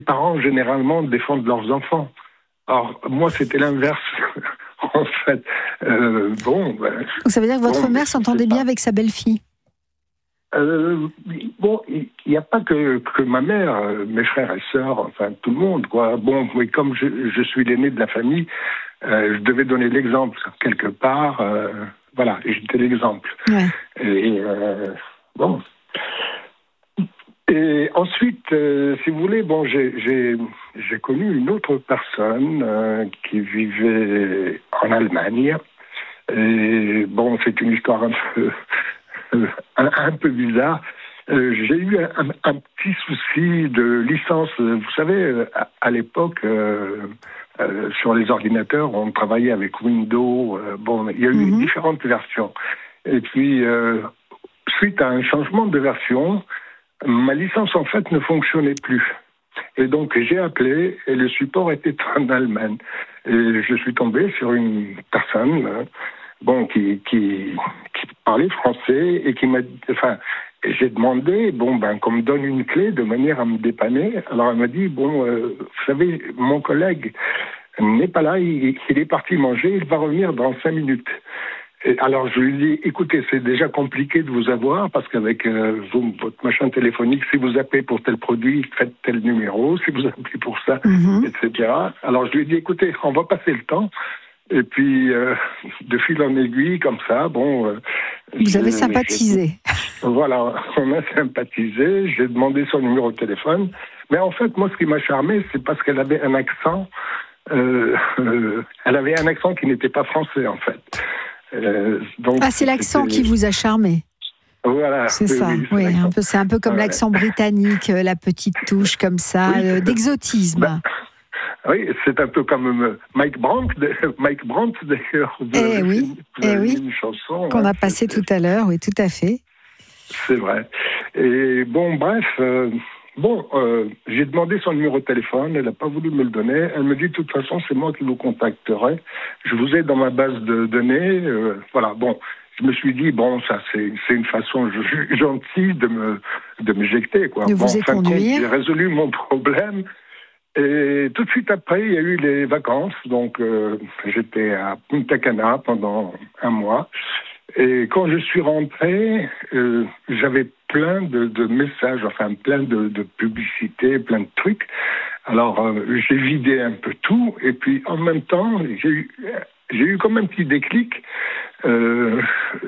parents, généralement, défendent leurs enfants. Alors, moi, c'était l'inverse, en fait. Bon, ben, Donc ça veut dire que votre mère s'entendait bien avec sa belle-fille? Bon, il n'y a pas que ma mère, mes frères et sœurs, enfin tout le monde, quoi. Bon, mais comme je suis l'aîné de la famille, je devais donner l'exemple quelque part. Voilà, j'étais l'exemple. Ouais. Et bon. Et ensuite, si vous voulez, bon, j'ai connu une autre personne qui vivait en Allemagne. Et bon, c'est une histoire un peu bizarre. J'ai eu un petit souci de licence. Vous savez, à l'époque, sur les ordinateurs, on travaillait avec Windows. Bon, il y a eu différentes versions. Et puis, suite à un changement de version, ma licence, en fait, ne fonctionnait plus. Et donc, j'ai appelé et le support était en Allemagne. Et je suis tombé sur une personne bon, qui parlait français et qui m'a... Enfin, j'ai demandé, bon, ben, qu'on me donne une clé de manière à me dépanner. Alors, elle m'a dit, bon, vous savez, mon collègue n'est pas là, il est parti manger, il va revenir dans 5 minutes. Et alors, je lui dis, écoutez, c'est déjà compliqué de vous avoir parce qu'avec votre machin téléphonique, si vous appelez pour tel produit, faites tel numéro, si vous appelez pour ça, etc. Alors, je lui dis, écoutez, on va passer le temps. Et puis, de fil en aiguille, comme ça, bon... Vous avez sympathisé. Voilà, on a sympathisé, j'ai demandé son numéro de téléphone. Mais en fait, moi, ce qui m'a charmé, c'est parce qu'elle avait un accent... elle avait un accent qui n'était pas français, en fait. Donc, c'est l'accent qui vous a charmé. Voilà. C'est ça, oui. C'est un peu comme l'accent britannique, la petite touche comme ça, d'exotisme. Oui, c'est un peu comme Mike Brandt d'ailleurs. Oui, une chanson qu'on a passée tout à l'heure, oui, tout à fait. C'est vrai. Et bon, bref, j'ai demandé son numéro de téléphone, elle n'a pas voulu me le donner. Elle me dit, de toute façon, c'est moi qui vous contacterai. Je vous ai dans ma base de données. Voilà, bon. Je me suis dit, bon, ça, c'est une façon gentille de m'éjecter, quoi. De vous éconduire. J'ai résolu mon problème. Et tout de suite après, il y a eu les vacances. Donc, j'étais à Punta Cana pendant 1 mois. Et quand je suis rentré, j'avais plein de messages, enfin plein de publicités, plein de trucs. Alors, j'ai vidé un peu tout. Et puis, en même temps, j'ai eu comme un petit déclic de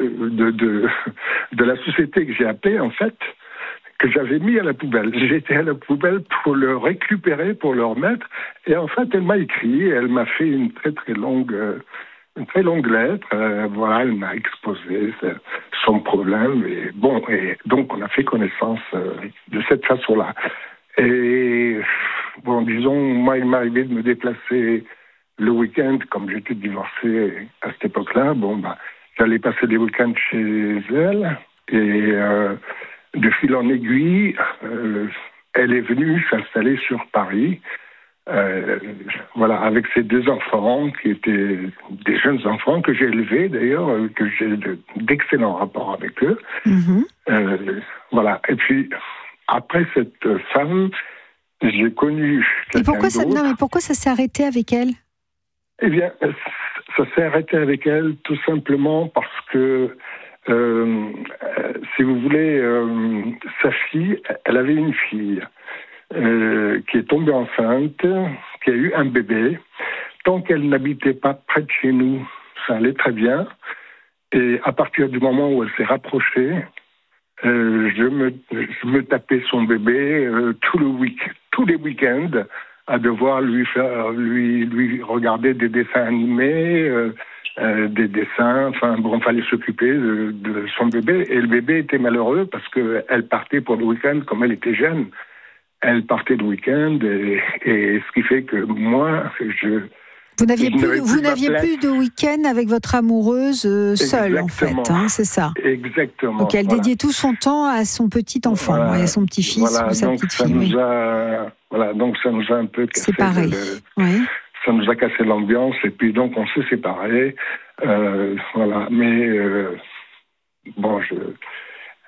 la société que j'ai appelée, en fait, que j'avais mis à la poubelle. J'étais à la poubelle pour le récupérer, pour le remettre. Et en fait, elle m'a écrit, elle m'a fait une très longue lettre. Voilà, elle m'a exposé son problème. Et bon, et donc on a fait connaissance de cette façon-là. Et bon, disons, moi, il m'arrivait de me déplacer le week-end, comme j'étais divorcé à cette époque-là. Bon, bah, j'allais passer des week-ends chez elle. Et de fil en aiguille, elle est venue s'installer sur Paris. Voilà, avec ses 2 enfants, qui étaient des jeunes enfants que j'ai élevés d'ailleurs, que j'ai d'excellents rapports avec eux. Voilà, et puis après cette femme, j'ai connu quelqu'un d'autre. Mais pourquoi ça s'est arrêté avec elle? Eh bien, ça s'est arrêté avec elle tout simplement parce que si vous voulez, sa fille, elle avait une fille qui est tombée enceinte, qui a eu un bébé. Tant qu'elle n'habitait pas près de chez nous, ça allait très bien. Et à partir du moment où elle s'est rapprochée, je me tapais son bébé tous les week-ends, à devoir lui regarder des dessins animés, des dessins, enfin bon, fallait s'occuper de son bébé. Et le bébé était malheureux parce qu'elle partait pour le week-end, comme elle était jeune. Elle partait le week-end, et ce qui fait que moi, Vous n'aviez plus de week-end avec votre amoureuse seule, en fait, hein, c'est ça? Exactement. Donc elle dédiait tout son temps à son petit enfant, et à son petit-fils ou sa petite-fille. Donc ça nous a un peu cassé. Séparés, ça nous a cassé l'ambiance, et puis donc on s'est séparés. Voilà, mais bon,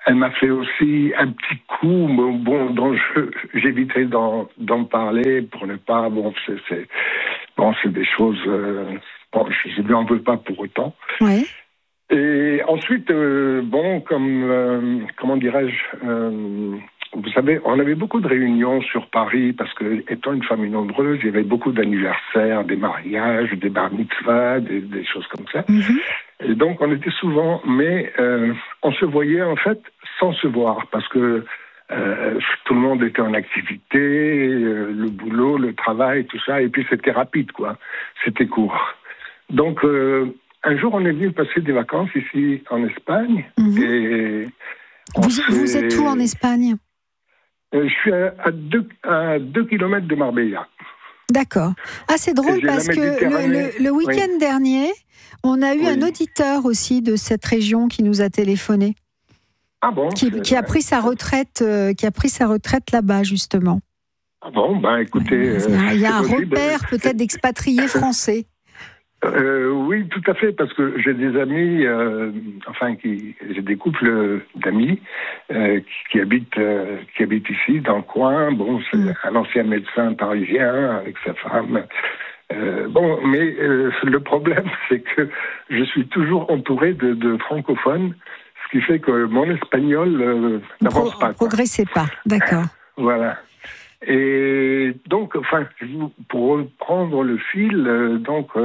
Elle m'a fait aussi un petit coup, bon, dont j'évitais d'en parler pour ne pas. Bon, c'est des choses. Bon, je ne lui en veux pas pour autant. Oui. Et ensuite, comment dirais-je, vous savez, on avait beaucoup de réunions sur Paris parce que, étant une famille nombreuse, il y avait beaucoup d'anniversaires, des mariages, des bar mitzvahs, des choses comme ça. Mm-hmm. Et donc, on était souvent, mais on se voyait en fait sans se voir parce que tout le monde était en activité, le boulot, le travail, tout ça, et puis c'était rapide, quoi. C'était court. Donc, un jour, on est venu passer des vacances ici en Espagne. Mm-hmm. Et vous êtes où en Espagne ? Je suis à 2 kilomètres de Marbella. D'accord. Ah, c'est drôle parce que le week-end dernier, on a eu un auditeur aussi de cette région qui nous a téléphoné. Ah bon ? Qui a pris sa retraite, là-bas, justement. Ah bon, ben écoutez... Il y a un repère peut-être d'expatriés français. Oui, tout à fait, parce que j'ai des amis, j'ai des couples d'amis qui habitent ici, dans le coin. Bon, c'est un ancien médecin parisien avec sa femme. Mais le problème, c'est que je suis toujours entouré de francophones, ce qui fait que mon espagnol n'avance pas. Progressez pas, d'accord. Voilà. Et donc, pour reprendre le fil,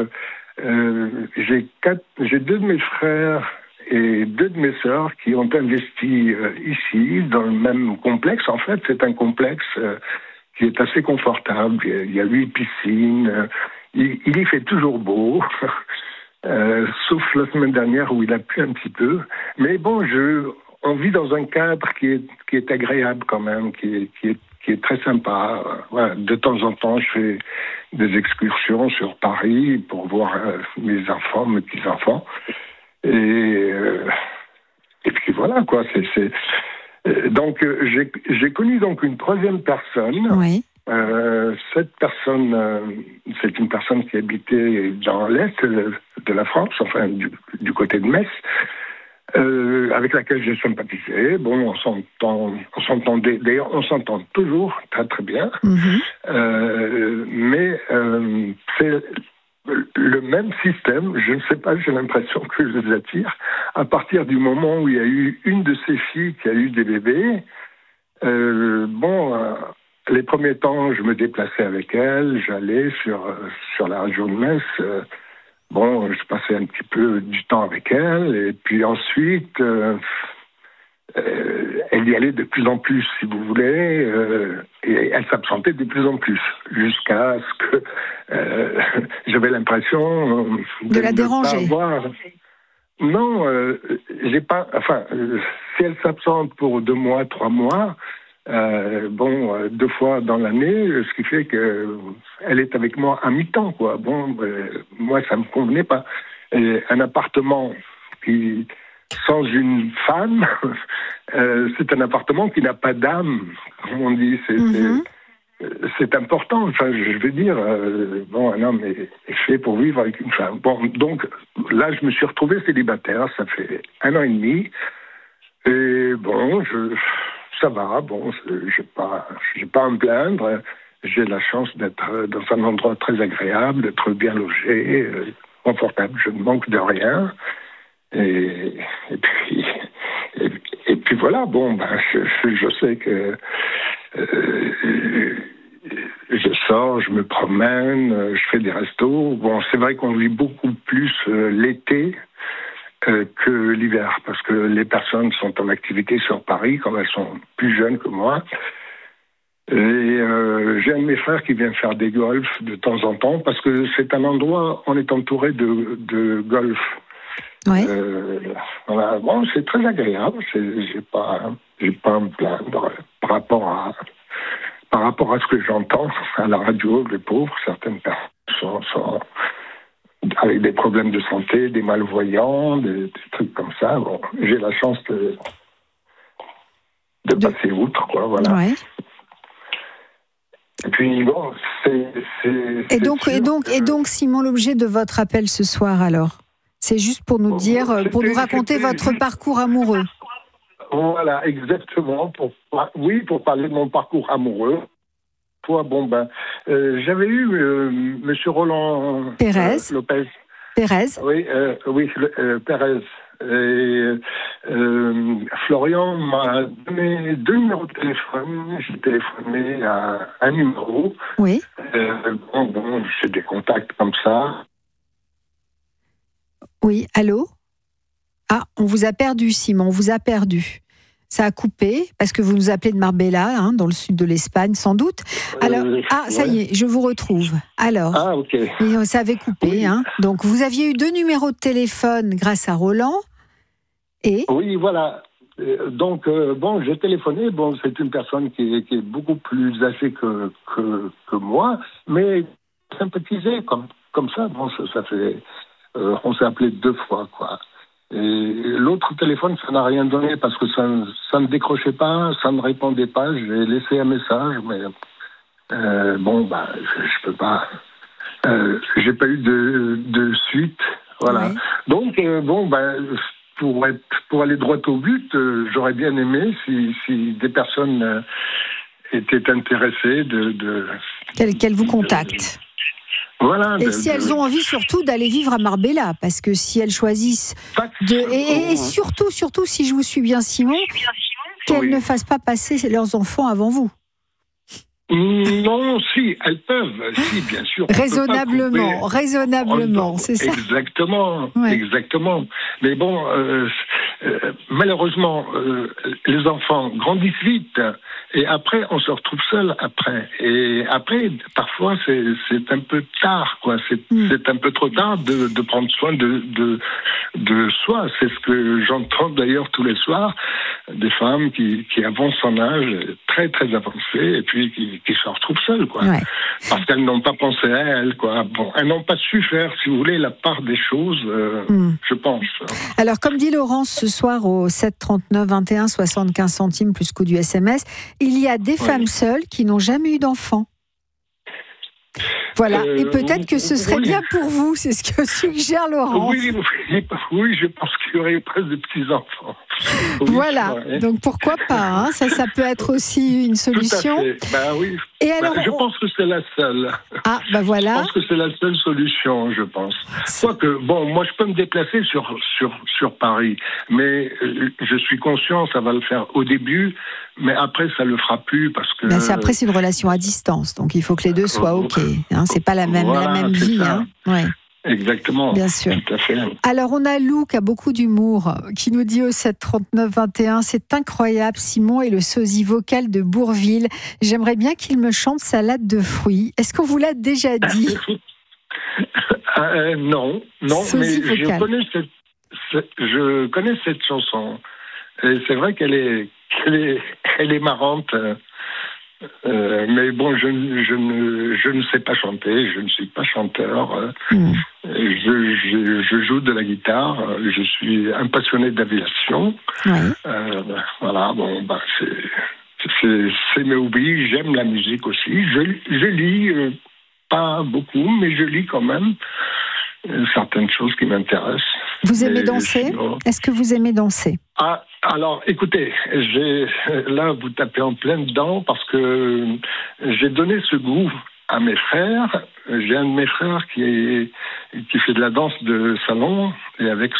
j'ai 2 de mes frères et 2 de mes sœurs qui ont investi ici, dans le même complexe. En fait, c'est un complexe qui est assez confortable. Il y a 8 piscines. Il y fait toujours beau, sauf la semaine dernière où il a plu un petit peu. Mais bon, on vit dans un cadre qui est agréable quand même, qui est très sympa. Voilà. De temps en temps, je fais des excursions sur Paris pour voir mes enfants, mes petits-enfants. Et puis voilà, quoi. Donc, j'ai connu donc une 3e personne. Oui. Cette personne, c'est une personne qui habitait dans l'est de la France, enfin du côté de Metz. Avec laquelle j'ai sympathisé. Bon, on s'entendait. D'ailleurs, on s'entend toujours très très bien. Mm-hmm. Mais c'est le même système. Je ne sais pas. J'ai l'impression que je les attire. À partir du moment où il y a eu une de ces filles qui a eu des bébés, les premiers temps, je me déplaçais avec elle. J'allais sur la région de Metz. Je passais un petit peu du temps avec elle, et puis ensuite, elle y allait de plus en plus, si vous voulez, et elle s'absentait de plus en plus, jusqu'à ce que j'avais l'impression de la déranger. Non, j'ai pas. Enfin, si elle s'absente pour 2 mois, 3 mois. 2 fois dans l'année, ce qui fait que elle est avec moi à mi-temps, quoi. Moi, ça me convenait pas. Et un appartement sans une femme, c'est un appartement qui n'a pas d'âme, comme on dit. C'est important. Enfin, je veux dire, un homme est fait pour vivre avec une femme. Donc là, je me suis retrouvé célibataire. Ça fait 1 an et demi. Et ça va, j'ai pas à me plaindre. J'ai la chance d'être dans un endroit très agréable, d'être bien logé, confortable. Je ne manque de rien. Et puis voilà, je sais que je sors, je me promène, je fais des restos. C'est vrai qu'on vit beaucoup plus l'été que l'hiver, parce que les personnes sont en activité sur Paris, comme elles sont plus jeunes que moi. Et j'ai un de mes frères qui vient faire des golfs de temps en temps, parce que c'est un endroit, on est entouré de golf. Oui. Voilà. C'est très agréable, j'ai pas à me plaindre par rapport à ce que j'entends à la radio, les pauvres, certaines personnes sont avec des problèmes de santé, des malvoyants, des trucs comme ça. J'ai la chance de passer outre, quoi, voilà. Ouais. Et puis, Et donc, Simon, l'objet de votre appel ce soir, alors, c'est juste pour nous dire, pour nous raconter votre parcours amoureux. Voilà, exactement. Pour parler de mon parcours amoureux. J'avais eu Monsieur Roland Pérez. Lopez. Pérez. Oui, Pérez. Et Florian m'a donné 2 numéros de téléphone. J'ai téléphoné à un numéro. Oui. J'ai des contacts comme ça. Oui, allô ? Ah, on vous a perdu, Simon, on vous a perdu. Ça a coupé, parce que vous nous appelez de Marbella, dans le sud de l'Espagne, sans doute. Alors, ça y est, je vous retrouve. Alors, ok. Et ça avait coupé. Oui. Donc, vous aviez eu 2 numéros de téléphone grâce à Roland. Et oui, voilà. Donc, j'ai téléphoné. Bon, c'est une personne qui est beaucoup plus âgée que moi, mais sympathisé comme ça. Bon, ça fait... on s'est appelé 2 fois, quoi. Et l'autre téléphone, ça n'a rien donné parce que ça ne décrochait pas, ça ne répondait pas. J'ai laissé un message, mais je peux pas. J'ai pas eu de suite, voilà. Oui. Donc pour aller droit au but, j'aurais bien aimé si des personnes étaient intéressées qu'elles vous contactent. Voilà, et si elles ont envie surtout d'aller vivre à Marbella, parce que si elles choisissent et surtout si je vous suis bien, Simon, qu'elles ne fassent pas passer leurs enfants avant vous. Non, si, elles peuvent, si, bien sûr. Raisonnablement, c'est ça. Exactement, exactement. Mais bon, malheureusement, les enfants grandissent vite. Et après, on se retrouve seul après. Et après, parfois, c'est un peu tard, quoi. C'est un peu trop tard de prendre soin de soi. C'est ce que j'entends d'ailleurs tous les soirs, des femmes qui avancent en âge très, très avancé, et puis qui se retrouvent seules, quoi. Ouais. Parce qu'elles n'ont pas pensé à elles, quoi. Bon, elles n'ont pas su faire, si vous voulez, la part des choses, je pense. Alors, comme dit Laurence ce soir au 7 39 21 75 centimes plus coût du SMS, il y a des femmes seules qui n'ont jamais eu d'enfants. Voilà, et peut-être que ce serait bien pour vous, c'est ce que suggère Laurence. Oui, je pense qu'il y aurait presque des petits-enfants. Voilà, donc pourquoi pas, ça peut être aussi une solution. Tout à fait. Ben oui. Et alors, je pense que c'est la seule. Ah, ben voilà. Je pense que c'est la seule solution, je pense. Quoique, moi je peux me déplacer sur Paris, mais je suis conscient, ça va le faire au début, mais après ça le fera plus parce que... Après c'est une relation à distance, donc il faut que les deux soient OK. C'est pas la même vie. Ouais. Exactement. Bien sûr. Tout à fait. Alors, on a Lou qui a beaucoup d'humour, qui nous dit au 7 39 21, c'est incroyable, Simon est le sosie vocal de Bourville. J'aimerais bien qu'il me chante Salade de fruits. Est-ce qu'on vous l'a déjà dit? Non, sosie mais vocal. Je connais cette chanson. Et c'est vrai qu'elle est marrante. Mais bon, je ne sais pas chanter, je ne suis pas chanteur. Je joue de la guitare, je suis un passionné d'aviation. Voilà, c'est mes hobbies, j'aime la musique aussi. Je lis, pas beaucoup, mais je lis quand même certaines choses qui m'intéressent. Vous aimez danser ? Est-ce que vous aimez danser ? Ah, alors, écoutez, là, vous tapez en plein dedans parce que j'ai donné ce goût à mes frères. J'ai un de mes frères qui fait de la danse de salon et avec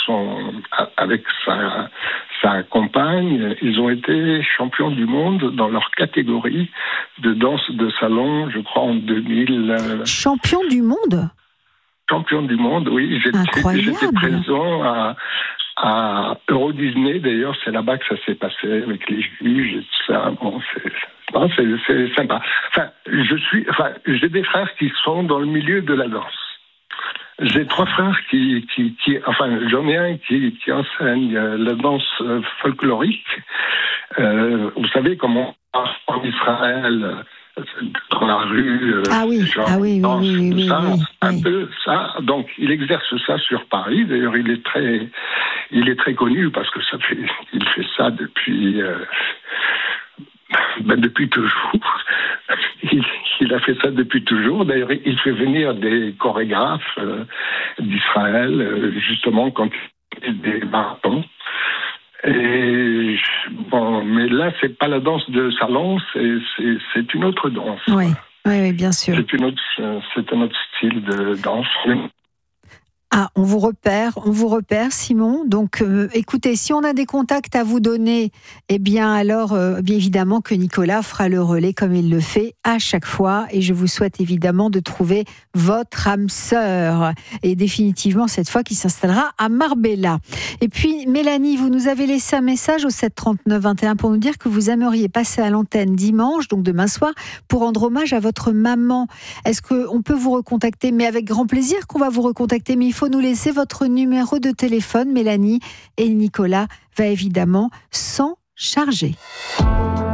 sa compagne, ils ont été champions du monde dans leur catégorie de danse de salon, je crois en 2000. Champion du monde ? Champion du monde, oui. J'étais présent à Euro Disney, d'ailleurs, c'est là-bas que ça s'est passé avec les juges et tout ça. Bon, c'est sympa. J'ai des frères qui sont dans le milieu de la danse. J'ai 3 frères j'en ai un qui enseigne la danse folklorique. Vous savez comment en Israël, dans la rue, un peu ça. Donc, il exerce ça sur Paris. D'ailleurs, il est très connu parce que il fait ça depuis toujours. Il a fait ça depuis toujours. D'ailleurs, il fait venir des chorégraphes d'Israël, justement, quand il fait des marathons. Et bon, mais là, c'est pas la danse de salon, c'est une autre danse. Oui, oui, bien sûr. C'est un autre style de danse. Ah, on vous repère, Simon. Donc, écoutez, si on a des contacts à vous donner, eh bien, alors, bien évidemment que Nicolas fera le relais comme il le fait à chaque fois. Et je vous souhaite évidemment de trouver votre âme sœur. Et définitivement, cette fois, qui s'installera à Marbella. Et puis, Mélanie, vous nous avez laissé un message au 7 39 21 pour nous dire que vous aimeriez passer à l'antenne dimanche, donc demain soir, pour rendre hommage à votre maman. Est-ce qu'on peut vous recontacter? Mais avec grand plaisir qu'on va vous recontacter. Mais il faut nous laisser votre numéro de téléphone, Mélanie, et Nicolas va évidemment s'en charger.